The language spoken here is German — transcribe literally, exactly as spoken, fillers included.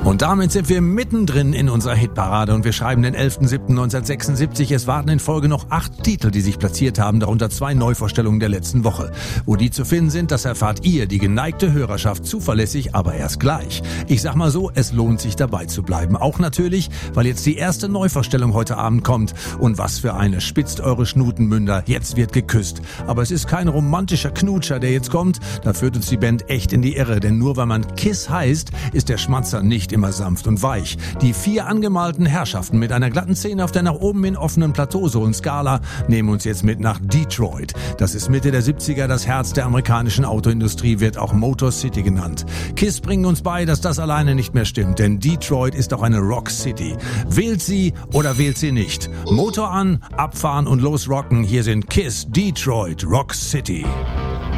Und damit sind wir mittendrin in unserer Hitparade und wir schreiben den elften siebten neunzehnhundertsechsundsiebzig. Es warten in Folge noch acht Titel, die sich platziert haben, darunter zwei Neuvorstellungen der letzten Woche. Wo die zu finden sind, das erfahrt ihr, die geneigte Hörerschaft, zuverlässig, aber erst gleich. Ich sag mal so, es lohnt sich dabei zu bleiben. Auch natürlich, weil jetzt die erste Neuvorstellung heute Abend kommt. Und was für eine, spitzt eure Schnutenmünder, jetzt wird geküsst. Aber es ist kein romantischer Knutscher, der jetzt kommt. Da führt uns die Band echt in die Irre, denn nur weil man Kiss heißt, ist der Schmatzer nicht immer sanft und weich. Die vier angemalten Herrschaften mit einer glatten Szene auf der nach oben hin offenen Plateausohlen-Skala nehmen uns jetzt mit nach Detroit. Das ist Mitte der siebziger, das Herz der amerikanischen Autoindustrie, wird auch Motor City genannt. Kiss bringen uns bei, dass das alleine nicht mehr stimmt, denn Detroit ist auch eine Rock City. Wählt sie oder wählt sie nicht. Motor an, abfahren und losrocken. Hier sind Kiss, Detroit, Rock City.